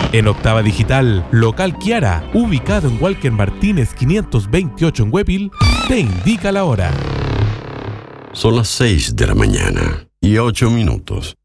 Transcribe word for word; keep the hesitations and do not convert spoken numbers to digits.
En Octava Digital, local Kiara, ubicado en Walker Martínez quinientos veintiocho en Huepil, te indica la hora. Son las seis de la mañana y ocho minutos.